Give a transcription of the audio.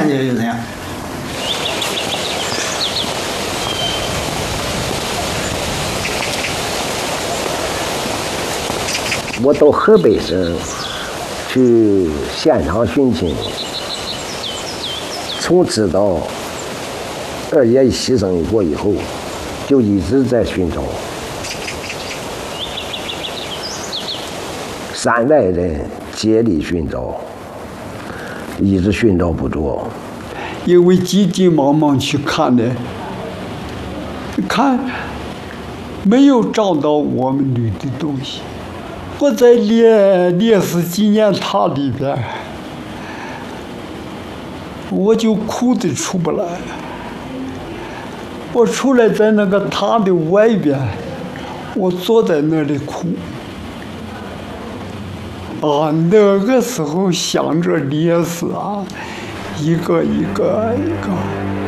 感觉是怎样？ 我到河北省去现场巡亲，从知道二爷牺牲过以后，就一直在寻找。3代人接力寻找，一直寻找不着。 因为急急忙忙去看的，看没有找到我们旅的东西。我在烈士纪念塔里边，我就哭得出不来。我出来在那个塔的外边，我坐在那里哭。啊，那个时候想着烈士啊，一个一个。